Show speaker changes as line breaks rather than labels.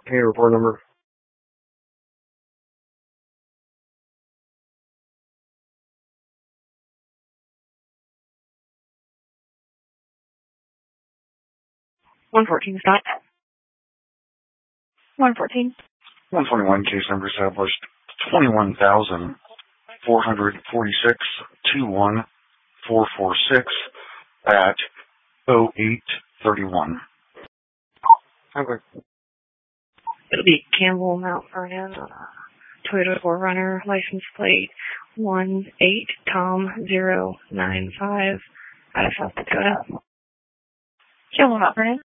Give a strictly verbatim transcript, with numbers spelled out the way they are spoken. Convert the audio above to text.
Give me your report number.
one fourteen, stop. one fourteen.
one twenty-one, case number established. twenty-one thousand four hundred forty-six, two one four four six at oh eight thirty-one. Okay.
It'll be Campbell Mount Vernon, uh, Toyota four runner, license plate one eight Tom zero nine five out of South Dakota. Campbell Mount Vernon.